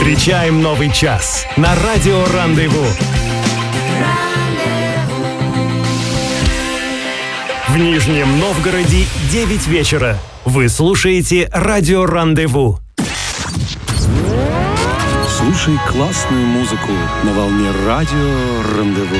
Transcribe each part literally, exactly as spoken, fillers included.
Встречаем новый час на радио «Рандеву». В Нижнем Новгороде девять вечера. Вы слушаете радио «Рандеву». Слушай классную музыку на волне радио «Рандеву».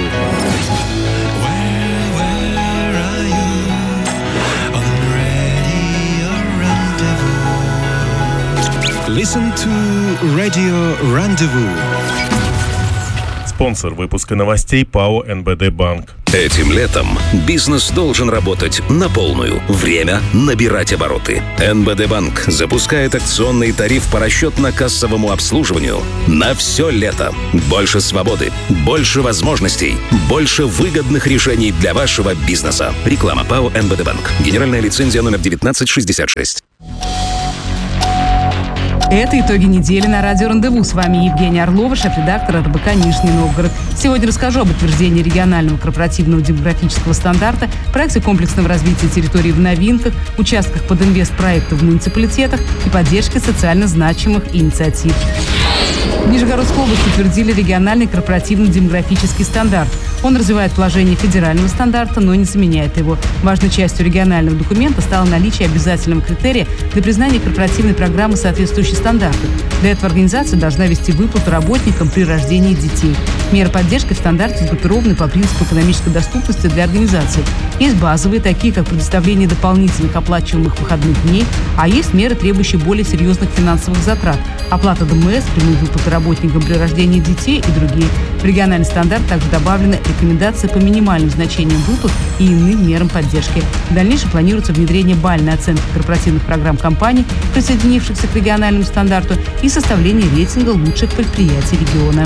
Listen to Radio Rendezvous. Спонсор выпуска новостей ПАО эн бэ дэ Банк. Этим летом бизнес должен работать на полную. Время набирать обороты. эн бэ дэ Банк запускает акционный тариф по расчетно-кассовому обслуживанию на все лето. Больше свободы, больше возможностей, больше выгодных решений для вашего бизнеса. Реклама ПАО эн бэ дэ Банк. Генеральная лицензия номер девятнадцать шестьдесят шесть. Это итоги недели на радио «Рандеву». С вами Евгения Орлова, шеф-редактор эр бэ ка «Нижний Новгород». Сегодня расскажу об утверждении регионального корпоративного демографического стандарта, проекте комплексного развития территории в новинках, участках под инвестпроекты в муниципалитетах и поддержке социально значимых инициатив. В Нижегородской области утвердили региональный корпоративный демографический стандарт. Он развивает положение федерального стандарта, но не заменяет его. Важной частью регионального документа стало наличие обязательного критерия для признания корпоративной программы соответствующей стандарту. Для этого организация должна вести выплату работникам при рождении детей. Меры поддержки в стандарте сгруппированы по принципу экономической доступности для организации. Есть базовые, такие как предоставление дополнительных оплачиваемых выходных дней, а есть меры, требующие более серьезных финансовых затрат. Оплата дэ эм эс, прямые выплаты работникам при рождении детей и другие. В региональный стандарт также добавлены рекомендации по минимальным значениям выплат и иным мерам поддержки. В дальнейшем планируется внедрение бальной оценки корпоративных программ компаний, присоединившихся к региональному стандарту, и составление рейтинга лучших предприятий региона.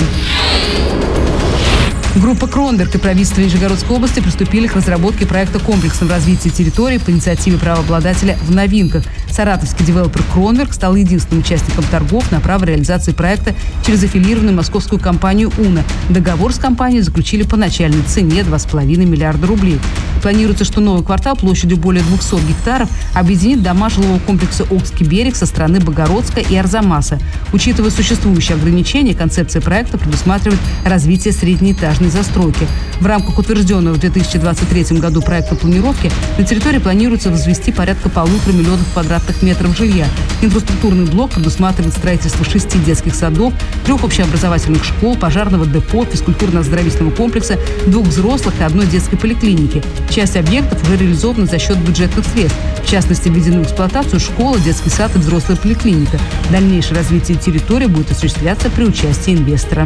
Группа «Кронберг» и правительство Нижегородской области приступили к разработке проекта комплексного развития территории по инициативе правообладателя в новинках. Саратовский девелопер «Кронберг» стал единственным участником торгов на право реализации проекта через аффилированную московскую компанию «Уна». Договор с компанией заключили по начальной цене два с половиной миллиарда рублей. Планируется, что новый квартал площадью более двухсот гектаров объединит дома жилого комплекса «Окский берег» со стороны Богородска и Арзамаса. Учитывая существующие ограничения, концепция проекта предусматривает развитие среднеэтажной застройки. В рамках утвержденного в две тысячи двадцать третьем году проекта планировки на территории планируется возвести порядка полутора миллионов квадратных метров жилья. Инфраструктурный блок предусматривает строительство шести детских садов, трех общеобразовательных школ, пожарного депо, физкультурно-оздоровительного комплекса, двух взрослых и одной детской поликлиники. Часть объектов уже реализована за счет бюджетных средств. В частности, введены в эксплуатацию школа, детский сад и взрослая поликлиника. Дальнейшее развитие территории будет осуществляться при участии инвестора.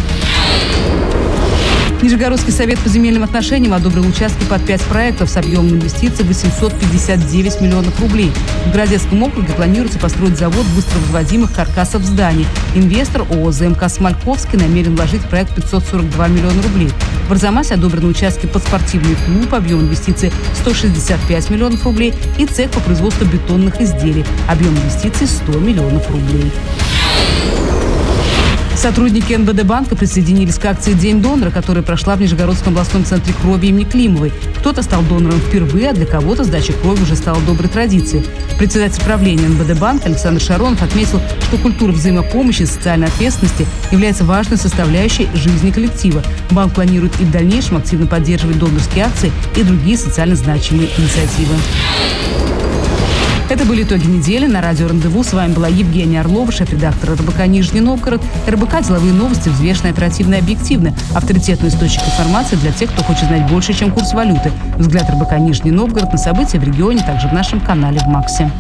Нижегородский совет по земельным отношениям одобрил участки под пять проектов с объемом инвестиций восемьсот пятьдесят девять миллионов рублей. В Городецком округе планируется построить завод быстровозводимых каркасов зданий. Инвестор ООО зэ эм ка «Смольковский» намерен вложить в проект пятьсот сорок два миллиона рублей. В Арзамасе одобрены участки под спортивный клуб, объем инвестиций сто шестьдесят пять миллионов рублей, и цех по производству бетонных изделий, объем инвестиций сто миллионов рублей. Сотрудники эн бэ дэ банка присоединились к акции «День донора», которая прошла в Нижегородском областном центре крови имени Климовой. Кто-то стал донором впервые, а для кого-то сдача крови уже стала доброй традицией. Председатель правления эн бэ дэ банка Александр Шаронов отметил, что культура взаимопомощи и социальной ответственности является важной составляющей жизни коллектива. Банк планирует и в дальнейшем активно поддерживать донорские акции и другие социально значимые инициативы. Это были итоги недели на радио «Рандеву». С вами была Евгения Орлова, шеф-редактор эр бэ ка «Нижний Новгород». эр бэ ка – деловые новости, взвешенные, оперативно и объективно. Авторитетный источник информации для тех, кто хочет знать больше, чем курс валюты. Взгляд эр бэ ка «Нижний Новгород» на события в регионе, также в нашем канале в Максе.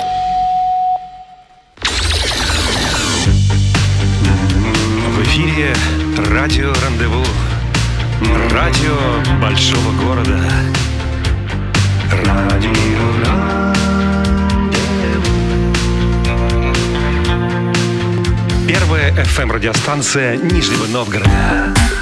В эфире радио «Рандеву». Радио большого города. Радио «Рандеву». Первая эф эм радиостанция Нижнего Новгорода.